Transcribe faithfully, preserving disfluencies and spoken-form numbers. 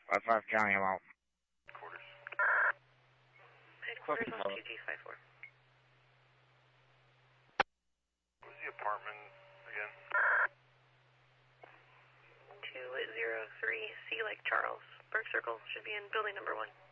five five County, I'm out. Quarters. Headquarters on T G five four. What was the apartment again? two zero three C like Charles. Burke Circle should be in building number one.